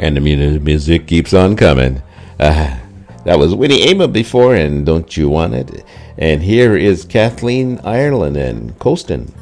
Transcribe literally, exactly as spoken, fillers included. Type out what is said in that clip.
And the mu- music keeps on coming. Uh, that was Winnie Ama before, and Don't You Want It? And here is Kathleen Ireland and Coastin'.